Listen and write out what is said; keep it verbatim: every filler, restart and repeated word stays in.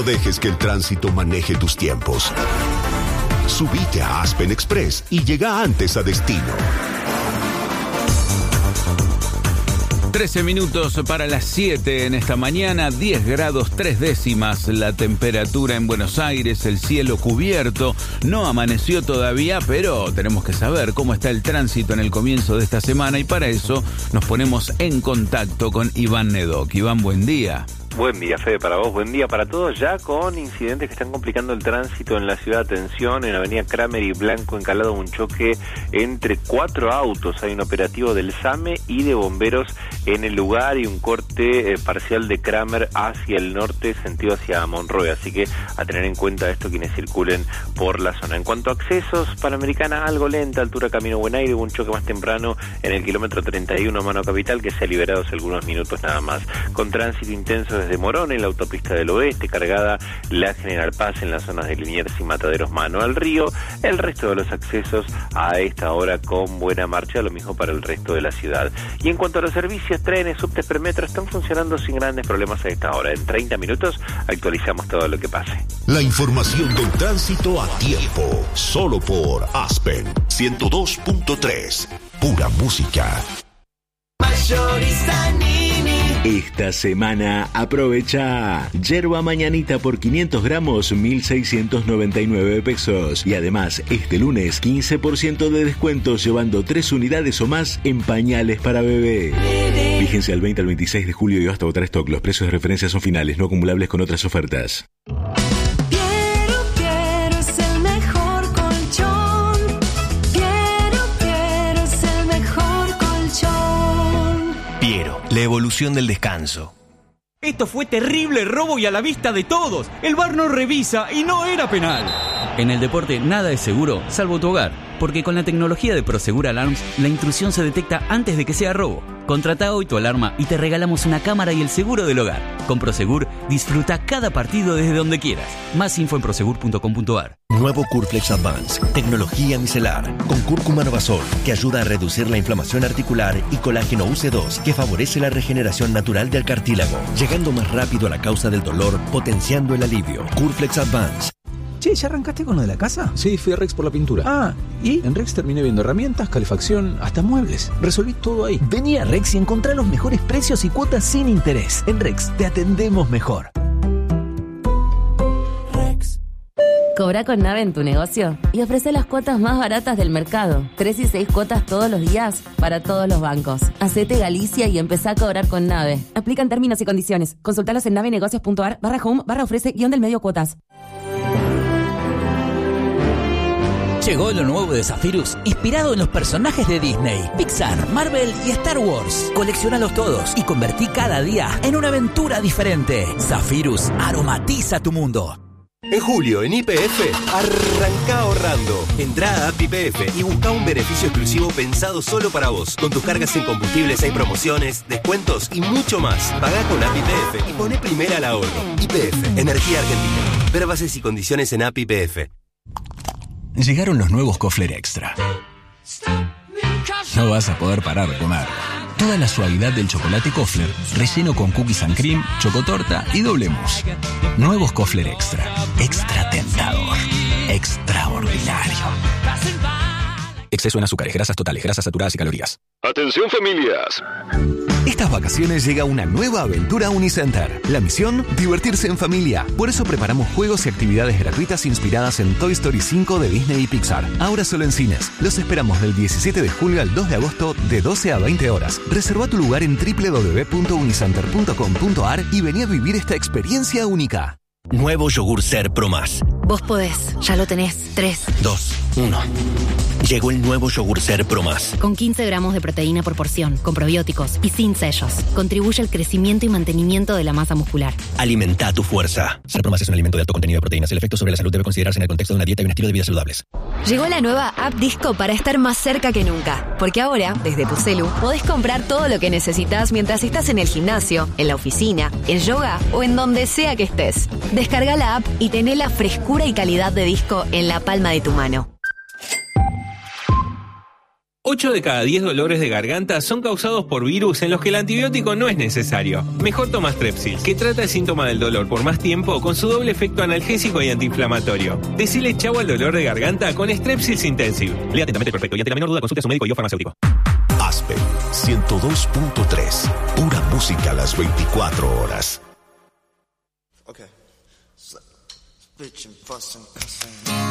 No dejes que el tránsito maneje tus tiempos. Subite a Aspen Express y llega antes a destino. trece minutos para las siete en esta mañana, diez grados tres décimas la temperatura en Buenos Aires, el cielo cubierto, no amaneció todavía, pero tenemos que saber cómo está el tránsito en el comienzo de esta semana y para eso nos ponemos en contacto con Iván Nedoc. Iván, buen día. Buen día, Fede, para vos, buen día para todos, ya con incidentes que están complicando el tránsito en la ciudad. Atención, en Avenida Kramer y Blanco encalado un choque entre cuatro autos, hay un operativo del SAME y de bomberos en el lugar y un corte eh, parcial de Kramer hacia el norte, sentido hacia Monroe, así que a tener en cuenta esto quienes circulen por la zona. En cuanto a accesos, Panamericana algo lenta, altura Camino Buen Aire, un choque más temprano en el kilómetro treinta y uno, Mano Capital, que se ha liberado hace algunos minutos nada más, con tránsito intenso desde Morón en la autopista del oeste, cargada la General Paz en las zonas de Liniers y Mataderos Mano al Río, el resto de los accesos a esta hora con buena marcha, lo mismo para el resto de la ciudad. Y en cuanto a los servicios, trenes, subtes, premetro están funcionando sin grandes problemas a esta hora. En treinta minutos actualizamos todo lo que pase. La información del tránsito a tiempo, solo por Aspen ciento dos punto tres, pura música. Mayorista Nini. Esta semana aprovecha yerba mañanita por quinientos gramos, mil seiscientos noventa y nueve pesos. Y además, este lunes, quince por ciento de descuento llevando tres unidades o más en pañales para bebé. Vigencia del veinte al veintiséis de julio y hasta agotar stock. Los precios de referencia son finales, no acumulables con otras ofertas. La evolución del descanso. Esto fue terrible robo y a la vista de todos. El V A R no revisa y no era penal. En el deporte nada es seguro, salvo tu hogar. Porque con la tecnología de Prosegur Alarms, la intrusión se detecta antes de que sea robo. Contrata hoy tu alarma y te regalamos una cámara y el seguro del hogar. Con Prosegur, disfruta cada partido desde donde quieras. Más info en prosegur punto com punto a r. Nuevo Curflex Advance, tecnología micelar, con cúrcuma novazol, que ayuda a reducir la inflamación articular, y colágeno U C dos, que favorece la regeneración natural del cartílago, llegando más rápido a la causa del dolor, potenciando el alivio. Curflex Advance. Che, ¿ya arrancaste con lo de la casa? Sí, fui a Rex por la pintura. Ah, ¿y? En Rex terminé viendo herramientas, calefacción, hasta muebles. Resolví todo ahí. Vení a Rex y encontrá los mejores precios y cuotas sin interés. En Rex te atendemos mejor. Rex. Cobra con Nave en tu negocio y ofrece las cuotas más baratas del mercado. Tres y seis cuotas todos los días para todos los bancos. Hacete Galicia y empezá a cobrar con Nave. Aplican términos y condiciones. Consultalos en navenegocios punto a r barra home barra ofrece guión del medio cuotas. Llegó lo nuevo de Zephyrus, inspirado en los personajes de Disney, Pixar, Marvel y Star Wars. Colecciónalos todos y convertí cada día en una aventura diferente. Zephyrus aromatiza tu mundo. En julio, en Y P F, arranca ahorrando. Entrá a App Y P F y busca un beneficio exclusivo pensado solo para vos. Con tus cargas en combustibles hay promociones, descuentos y mucho más. Pagá con App Y P F y poné primera al ahorro. Y P F, Energía Argentina. Ver bases y condiciones en App Y P F. Llegaron los nuevos Kofler Extra. No vas a poder parar de comer. Toda la suavidad del chocolate Kofler, relleno con cookies and cream, chocotorta y doble mousse. Nuevos Kofler Extra. Extra tentador. Extraordinario. Exceso en azúcares, grasas totales, grasas saturadas y calorías. ¡Atención, familias! Estas vacaciones llega una nueva aventura a Unicenter. La misión, divertirse en familia. Por eso preparamos juegos y actividades gratuitas inspiradas en Toy Story cinco de Disney y Pixar. Ahora solo en cines. Los esperamos del diecisiete de julio al dos de agosto de doce a veinte horas. Reserva tu lugar en doble u doble u doble u punto unicenter punto com punto a r y vení a vivir esta experiencia única. Nuevo yogur Ser Pro Más. Vos podés, ya lo tenés. tres, dos, uno. Llegó el nuevo yogur Ser Pro Más. Con quince gramos de proteína por porción, con probióticos y sin sellos. Contribuye al crecimiento y mantenimiento de la masa muscular. Alimenta tu fuerza. Ser Pro Más es un alimento de alto contenido de proteínas. El efecto sobre la salud debe considerarse en el contexto de una dieta y un estilo de vida saludables. Llegó la nueva app Disco para estar más cerca que nunca. Porque ahora, desde tu celu, podés comprar todo lo que necesitas mientras estás en el gimnasio, en la oficina, en yoga o en donde sea que estés. Descarga la app y tené la frescura y calidad de Disco en la palma de tu mano. ocho de cada diez dolores de garganta son causados por virus en los que el antibiótico no es necesario. Mejor toma Strepsils, que trata el síntoma del dolor por más tiempo con su doble efecto analgésico y antiinflamatorio. Decile chau al dolor de garganta con Strepsils Intensive. Lea atentamente el prospecto y ante la menor duda consulte a su médico y o farmacéutico. Aspen ciento dos punto tres. Pura música a las veinticuatro horas. Okay. Bitch and fuss and cussing.